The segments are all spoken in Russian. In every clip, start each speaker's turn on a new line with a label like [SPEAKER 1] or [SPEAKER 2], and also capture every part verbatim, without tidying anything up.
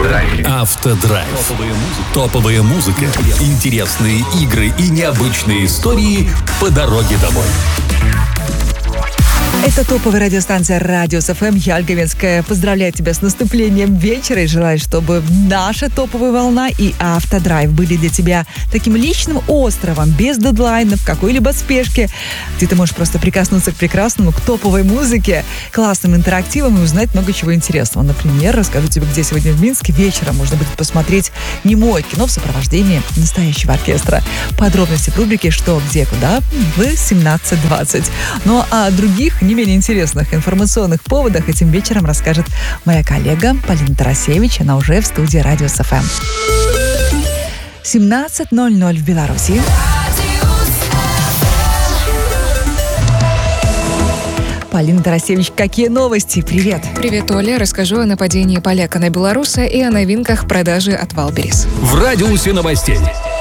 [SPEAKER 1] Автодрайв.
[SPEAKER 2] Автодрайв. Топовая музыка, интересные игры и необычные истории по дороге домой.
[SPEAKER 3] Это топовая радиостанция Радиус эф эм. Я, Ольга Венская, поздравляю тебя с наступлением вечера и желаю, чтобы наша топовая волна и Автодрайв были для тебя таким личным островом, без дедлайнов, какой-либо спешки, где ты можешь просто прикоснуться к прекрасному, к топовой музыке, классным интерактивам и узнать много чего интересного. Например, расскажу тебе, где сегодня в Минске вечером можно будет посмотреть немое кино в сопровождении настоящего оркестра. Подробности в рубрике «Что, где, куда» в семнадцать двадцать. Ну а других не менее интересных информационных поводах этим вечером расскажет моя коллега Полина Тарасевич. Она уже в студии Радиус эф эм. семнадцать ноль ноль в Беларуси. Полина Тарасевич, какие новости? Привет!
[SPEAKER 4] Привет, Оля. Расскажу о нападении поляка на белоруса и о новинках продажи от Валберис.
[SPEAKER 2] В радиусе новостей.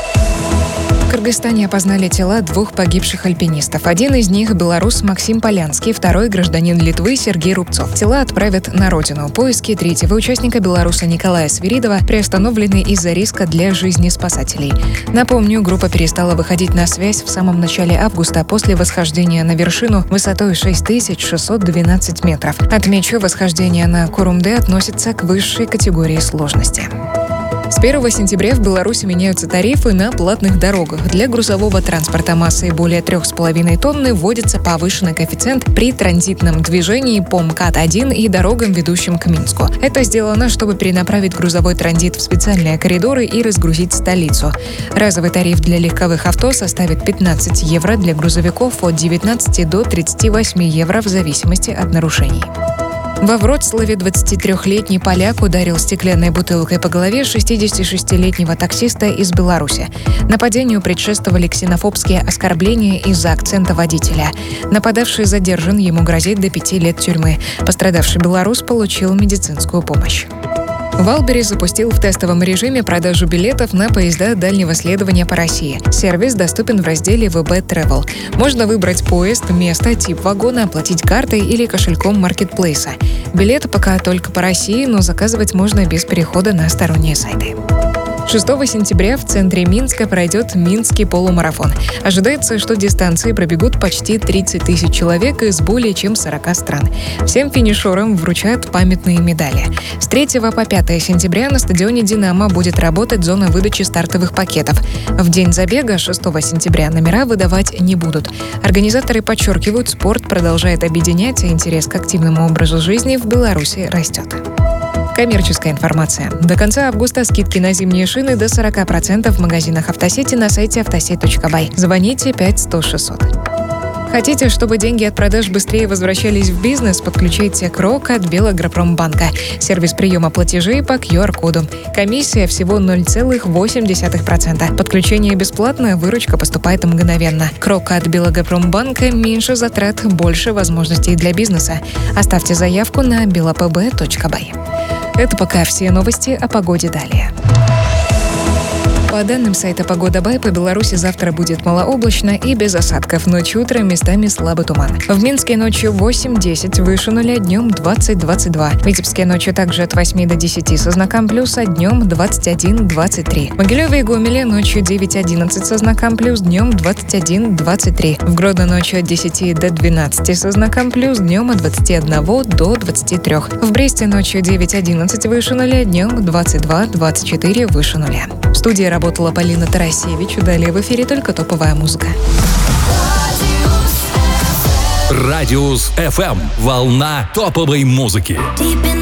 [SPEAKER 4] В Кыргызстане опознали тела двух погибших альпинистов. Один из них — белорус Максим Полянский, второй — гражданин Литвы Сергей Рубцов. Тела отправят на родину. Поиски третьего участника, белоруса Николая Свиридова, приостановлены из-за риска для жизни спасателей. Напомню, группа перестала выходить на связь в самом начале августа после восхождения на вершину высотой шесть тысяч шестьсот двенадцать метров. Отмечу, восхождение на Курумде относится к высшей категории сложности. С первого сентября в Беларуси меняются тарифы на платных дорогах. Для грузового транспорта массой более трех с половиной тонны вводится повышенный коэффициент при транзитном движении по эм кат один и дорогам, ведущим к Минску. Это сделано, чтобы перенаправить грузовой транзит в специальные коридоры и разгрузить столицу. Разовый тариф для легковых авто составит пятнадцать евро, для грузовиков от девятнадцати до тридцати восьми евро в зависимости от нарушений. Во Вроцлаве двадцатитрёхлетний поляк ударил стеклянной бутылкой по голове шестидесятишестилетнего таксиста из Беларуси. Нападению предшествовали ксенофобские оскорбления из-за акцента водителя. Нападавший задержан, ему грозит до пяти лет тюрьмы. Пострадавший белорус получил медицинскую помощь. Валберис запустил в тестовом режиме продажу билетов на поезда дальнего следования по России. Сервис доступен в разделе ви би Travel. Можно выбрать поезд, место, тип вагона, оплатить картой или кошельком маркетплейса. Билеты пока только по России, но заказывать можно без перехода на сторонние сайты. шестого сентября в центре Минска пройдет Минский полумарафон. Ожидается, что дистанции пробегут почти тридцать тысяч человек из более чем сорока стран. Всем финишерам вручают памятные медали. С третьего по пятое сентября на стадионе «Динамо» будет работать зона выдачи стартовых пакетов. В день забега, шестого сентября, номера выдавать не будут. Организаторы подчеркивают, спорт продолжает объединять, а интерес к активному образу жизни в Беларуси растет. Коммерческая информация. До конца августа скидки на зимние шины до сорок процентов в магазинах автосети на сайте автосеть точка бай. Звоните пять сто шестьсот. Хотите, чтобы деньги от продаж быстрее возвращались в бизнес? Подключите Крок от Белагропромбанка. Сервис приема платежей по ку ар-коду. Комиссия всего ноль целых восемь десятых процента. Подключение бесплатно, выручка поступает мгновенно. Крок от Белагропромбанка — меньше затрат, больше возможностей для бизнеса. Оставьте заявку на белапб точка бай. Это пока все новости, о погоде далее. По данным сайта «Погода Бай», по Беларуси завтра будет малооблачно и без осадков. Ночью, утром местами слабый туман. В Минске ночью восемь-десять, выше нуля, днем двадцать-двадцать два. В Витебске ночью также от восьми до десяти со знаком плюс, а днем двадцать один двадцать три. В Могилеве и Гомеле ночью девять-одиннадцать со знаком плюс, днем двадцать один двадцать три. В Гродно ночью от десяти до двенадцати со знаком плюс, днем от двадцати одного до двадцати трёх. В Бресте ночью девять-одиннадцать выше нуля, днем двадцать два двадцать четыре выше нуля. В студии работала Полина Тарасевич. Далее в эфире только топовая музыка.
[SPEAKER 2] Радиус эф эм. Волна топовой музыки.